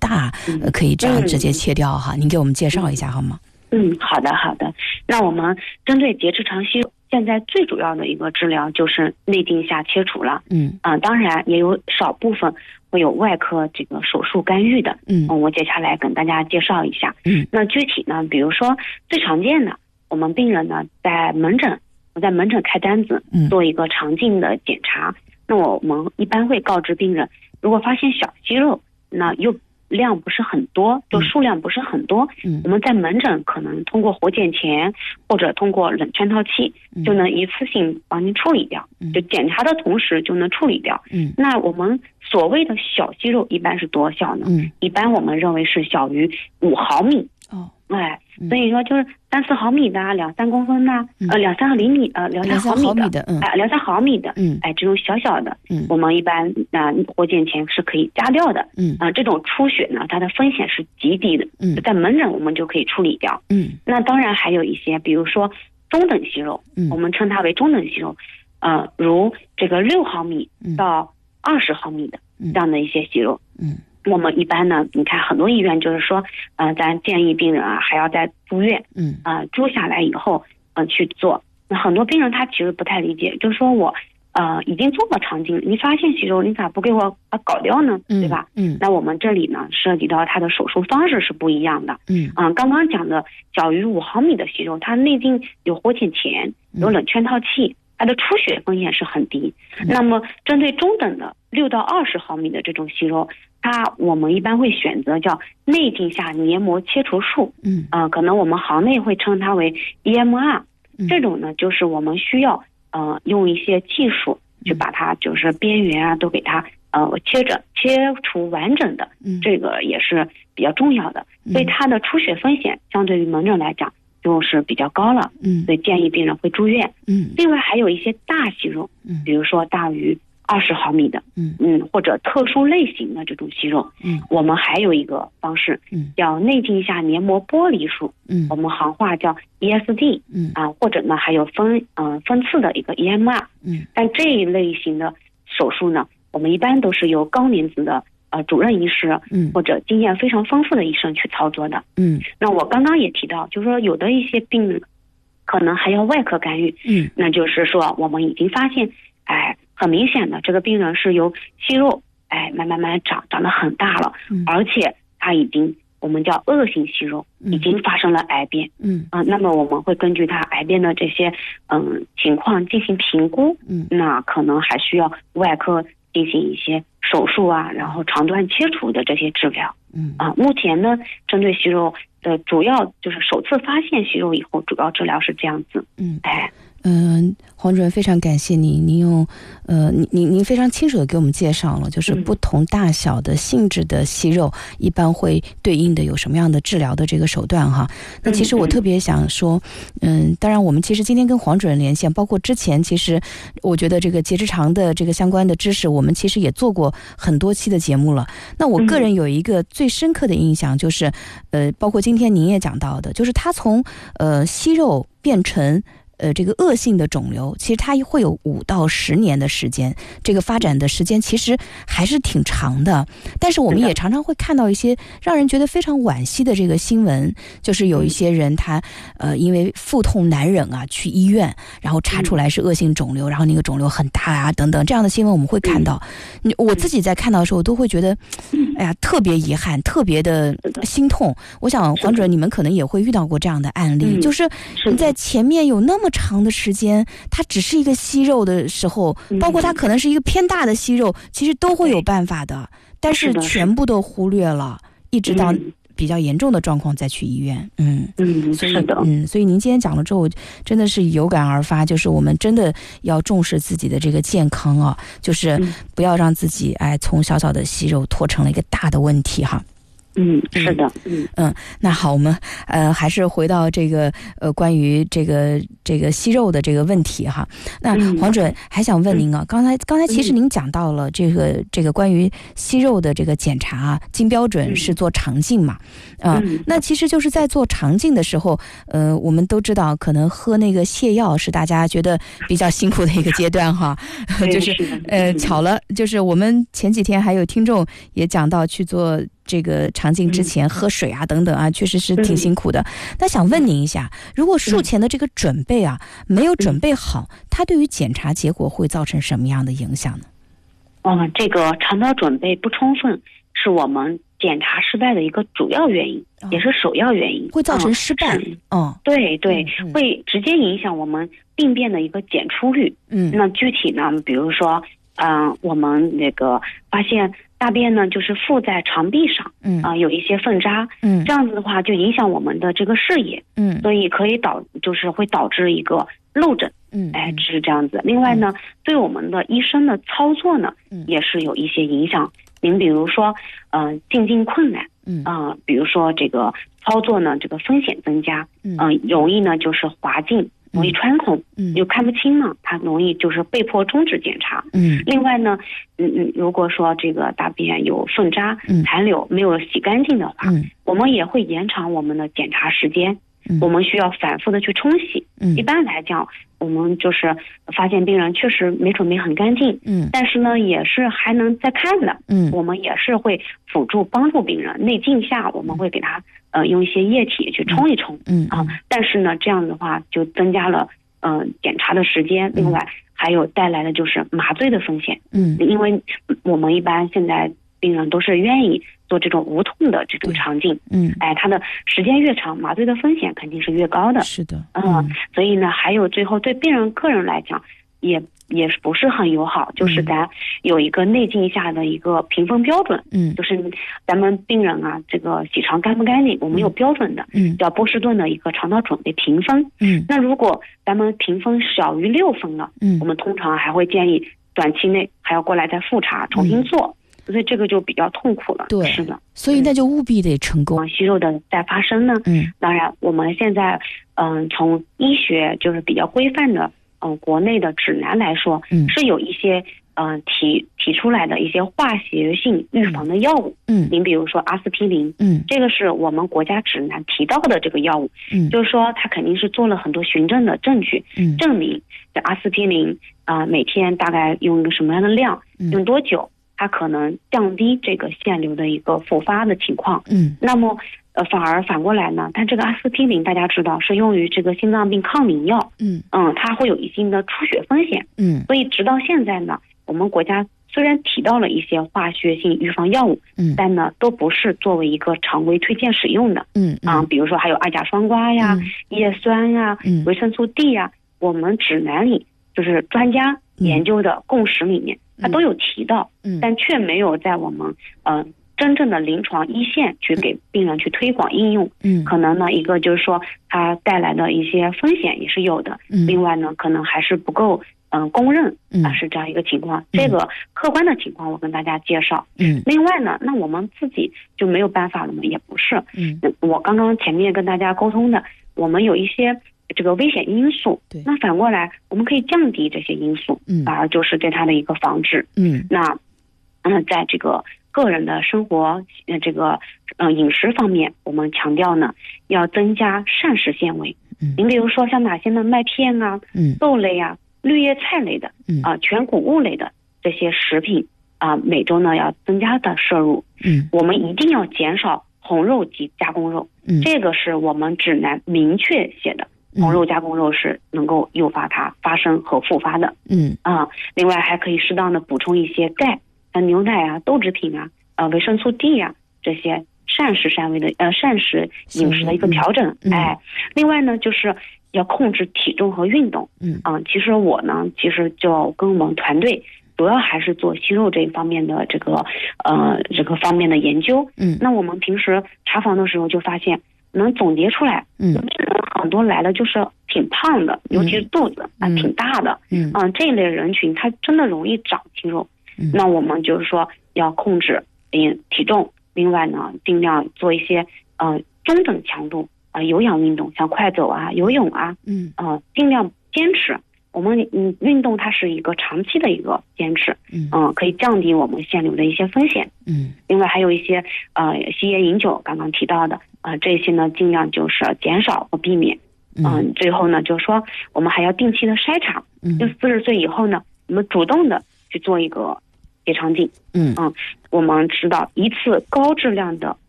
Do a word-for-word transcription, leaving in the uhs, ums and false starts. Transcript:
大，呃、可以这样直接切掉哈？您给我们介绍一下好吗？ 嗯，好的好的。那我们针对结直肠息肉，现在最主要的一个治疗就是内镜下切除了。嗯啊、呃，当然也有少部分会有外科这个手术干预的。嗯，呃、我接下来跟大家介绍一下。嗯，那具体呢，比如说最常见的，我们病人呢在门诊，我在门诊开单子做一个肠镜的检查。嗯、那我们一般会告知病人，如果发现小息肉，那又量不是很多，就数量不是很多，嗯，我们在门诊可能通过活检钳或者通过冷圈套器，嗯，就能一次性帮您处理掉，嗯，就检查的同时就能处理掉。嗯，那我们所谓的小息肉一般是多小呢？嗯，一般我们认为是小于五毫米。哦，哎，所以说就是三四毫米的啊，两三公分的，嗯、呃，两三厘米，呃，两三毫米的，嗯，哎、呃，两三毫米的，嗯，哎，这种小小的，嗯，我们一般啊、呃、活检钳是可以夹掉的，嗯，啊、呃，这种出血呢，它的风险是极低的，嗯，在门诊我们就可以处理掉，嗯，那当然还有一些，比如说中等息肉，嗯，我们称它为中等息肉，呃，如这个六毫米到二十毫米的、嗯、这样的一些息肉，嗯。我们一般呢，你看很多医院就是说，呃，咱建议病人啊还要再住院，嗯，啊、呃，住下来以后，呃，去做。那很多病人他其实不太理解，就是说我，呃，已经做过肠镜，你发现息肉，你咋不给我把搞掉呢？嗯、对吧？嗯。那我们这里呢，涉及到它的手术方式是不一样的。嗯。啊、呃，刚刚讲的小于五毫米的息肉，它内镜有活检钳，有冷圈套器。它的出血风险是很低。嗯、那么针对中等的六到二十毫米的这种息肉，它我们一般会选择叫内镜下黏膜切除术。嗯，啊、呃，可能我们行内会称它为 E M R。嗯、这种呢，就是我们需要呃用一些技术去把它就是边缘啊都给它呃切着切除完整的。嗯，这个也是比较重要的。所以它的出血风险相对于门诊来讲就是比较高了，嗯，所以建议病人会住院，嗯。另外还有一些大息肉，嗯，比如说大于二十毫米的，嗯嗯，或者特殊类型的这种息肉，嗯，我们还有一个方式，嗯，叫内镜下黏膜剥离术，嗯，我们行话叫 E S D， 嗯啊，或者呢还有分嗯、呃、分次的一个 E M R， 嗯，但这一类型的手术呢，我们一般都是由高年资的。呃，主任医师，嗯，或者经验非常丰富的医生去操作的，嗯。那我刚刚也提到，就是说有的一些病人可能还要外科干预，嗯，那就是说我们已经发现，哎，很明显的这个病人是由息肉，哎，慢慢慢长，长得很大了，嗯，而且他已经我们叫恶性息肉，已经发生了癌变，嗯啊、呃，那么我们会根据他癌变的这些嗯情况进行评估，嗯，那可能还需要外科进行一些手术啊，然后肠段切除的这些治疗。嗯啊，目前呢，针对息肉的主要就是首次发现息肉以后，主要治疗是这样子。嗯，哎。 嗯，黄主任非常感谢您，您用呃，您您您非常清楚的给我们介绍了，就是不同大小的性质的息肉，一般会对应的有什么样的治疗的这个手段哈。那其实我特别想说，嗯，当然我们其实今天跟黄主任连线，包括之前其实我觉得这个结直肠的这个相关的知识，我们其实也做过很多期的节目了。那我个人有一个最深刻的印象，就是呃，包括今天您也讲到的，就是它从呃息肉变成呃，这个恶性的肿瘤，其实它会有五到十年的时间，这个发展的时间其实还是挺长的。但是我们也常常会看到一些让人觉得非常惋惜的这个新闻，就是有一些人他呃因为腹痛难忍啊，去医院，然后查出来是恶性肿瘤，然后那个肿瘤很大啊等等，这样的新闻我们会看到。我自己在看到的时候，我都会觉得，哎呀，特别遗憾，特别的心痛。我想黄主任你们可能也会遇到过这样的案例，就是你在前面有那么长的时间，它只是一个息肉的时候，包括它可能是一个偏大的息肉，其实都会有办法的，但是全部都忽略了，一直到比较严重的状况再去医院。嗯嗯，所以嗯，所以您今天讲了之后，真的是有感而发，就是我们真的要重视自己的这个健康啊，就是不要让自己哎从小小的息肉拖成了一个大的问题哈。 嗯，是的，嗯嗯，那好，我们呃还是回到这个呃关于这个这个息肉的这个问题哈。那黄主任还想问您啊，刚才刚才其实您讲到了这个这个关于息肉的这个检查啊，金标准是做肠镜嘛，啊、呃，那其实就是在做肠镜的时候，呃，我们都知道可能喝那个泻药是大家觉得比较辛苦的一个阶段哈，就是呃巧了，就是我们前几天还有听众也讲到去做。 这个肠镜之前喝水啊等等啊，确实是挺辛苦的。那想问您一下，如果术前的这个准备啊没有准备好，它对于检查结果会造成什么样的影响呢？ 嗯，这个肠道准备不充分是我们检查失败的一个主要原因，哦、也是首要原因， 会造成失败。 嗯， 哦， 对对、 嗯， 会直接影响我们病变的一个检出率。嗯，那具体呢，比如说，嗯、呃，我们那个发现大便呢就是附在肠壁上，嗯啊、呃，有一些粪渣，嗯，这样子的话就影响我们的这个视野，嗯，所以可以导就是会导致一个漏诊。嗯，哎，是这样子。另外呢，嗯、对我们的医生的操作呢，嗯、也是有一些影响。您比如说，嗯、呃，进境困难，嗯啊、呃，比如说这个操作呢，这个风险增加，嗯、呃，容易呢就是滑进，容易穿孔，嗯，又看不清嘛，它容易就是被迫终止检查。嗯，另外呢，嗯嗯，如果说这个大便有粪渣、嗯、残留没有洗干净的话，嗯，我们也会延长我们的检查时间。我们需要反复的去冲洗。嗯，一般来讲，我们就是发现病人确实没准备很干净。嗯，但是呢，也是还能再看的。嗯，我们也是会辅助帮助病人内镜下，我们会给他呃用一些液体去冲一冲。嗯啊，但是呢，这样的话就增加了嗯、呃、检查的时间，另外还有带来的就是麻醉的风险。嗯，因为我们一般现在病人都是愿意做这种无痛的这种肠镜，嗯，哎，它的时间越长，麻醉的风险肯定是越高的。 是的， 嗯，嗯所以呢，还有最后对病人个人来讲，也也不是很友好，就是咱有一个内镜下的一个评分标准，嗯，就是咱们病人啊，这个洗肠干不干净，我们有标准的，嗯，叫波士顿的一个肠道准备评分，嗯，那如果咱们评分小于六分了，嗯，我们通常还会建议短期内还要过来再复查，重新做。嗯所以这个就比较痛苦了。 对， 是的。 所以那就务必得成功。 息肉的再发生呢，嗯，当然我们现在嗯、呃、从医学就是比较规范的嗯、呃、国内的指南来说，嗯，是有一些嗯、呃、提提出来的一些化学性预防的药物，嗯，您比如说阿司匹林，嗯，这个是我们国家指南提到的这个药物，嗯，就是说它肯定是做了很多循证的证据，嗯，证明这阿司匹林啊、呃、每天大概用一个什么样的量，嗯、用多久。它可能降低这个腺瘤的一个复发的情况，嗯，那么呃反而反过来呢，但这个阿司匹林大家知道是用于这个心脏病抗凝药，嗯嗯，它会有一定的出血风险，嗯，所以直到现在呢，我们国家虽然提到了一些化学性预防药物，嗯，但呢都不是作为一个常规推荐使用的，嗯啊，比如说还有二甲双胍呀、嗯、叶酸呀、嗯、维生素 D 呀，我们指南里就是专家研究的共识里面。嗯它都有提到，嗯，但却没有在我们嗯、呃、真正的临床一线去给病人去推广应用，嗯，可能呢一个就是说它带来的一些风险也是有的，嗯，另外呢可能还是不够嗯、呃、公认，嗯、啊是这样一个情况，嗯，这个客观的情况我跟大家介绍，嗯，另外呢那我们自己就没有办法了吗？也不是，嗯，我刚刚前面跟大家沟通的，我们有一些。这个危险因素，对，那反过来我们可以降低这些因素，嗯，反而就是对它的一个防治，嗯，那，嗯，在这个个人的生活，呃，这个呃饮食方面，我们强调呢，要增加膳食纤维，嗯，您比如说像哪些呢？麦片啊，嗯，豆类啊，绿叶菜类的，嗯啊，全谷物类的这些食品啊，每周呢要增加的摄入，嗯，我们一定要减少红肉及加工肉，嗯，这个是我们指南明确写的。红肉加工肉是能够诱发它发生和复发的，嗯啊，另外还可以适当的补充一些钙，像牛奶啊、豆制品啊、呃维生素 D 啊这些膳食纤维的呃膳食饮食的一个调整，嗯、哎，另外呢就是要控制体重和运动，嗯啊，其实我呢其实就跟我们团队主要还是做息肉这一方面的这个呃这个方面的研究，嗯，那我们平时查房的时候就发现。能总结出来，嗯，很多来了就是挺胖的，尤其是肚子啊、嗯、挺大的，嗯啊、呃、这一类人群他真的容易长肌肉，嗯，那我们就是说要控制嗯体重，另外呢尽量做一些呃中等强度啊、呃、有氧运动，像快走啊、游泳啊，嗯啊、呃、尽量坚持。我们嗯运动它是一个长期的一个坚持，嗯、呃、可以降低我们腺瘤的一些风险，嗯，另外还有一些呃吸烟饮酒刚刚提到的。啊、呃，这些呢，尽量就是减少和避免。嗯、呃，最后呢，就是说，我们还要定期的筛查。嗯，就四十岁以后呢，我们主动的去做一个肠镜。 嗯嗯，我们知道一次高质量的